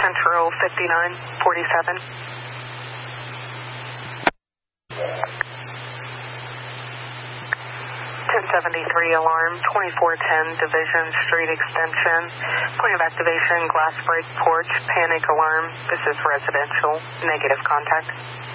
Central 5947. 1073 alarm, 2410 Division Street Extension. Point of activation, glass break porch, panic alarm. This is residential. Negative contact.